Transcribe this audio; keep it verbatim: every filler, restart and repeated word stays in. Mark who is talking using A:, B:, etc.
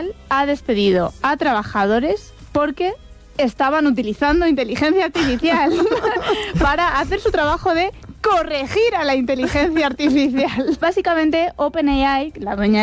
A: Artificial ha despedido a trabajadores porque estaban utilizando inteligencia artificial para hacer su trabajo de corregir a la inteligencia artificial. Básicamente, OpenAI, la dueña